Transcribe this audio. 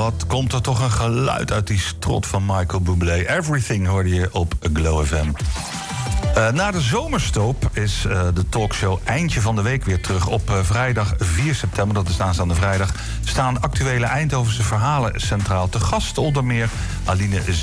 wat komt er toch een geluid uit die strot van Michael Bublé. Everything hoorde je op Glow FM. Na de zomerstop is de talkshow eindje van de week weer terug. Op vrijdag 4 september, dat is aanstaande vrijdag, staan actuele Eindhovense verhalen centraal. Te gast onder meer Aline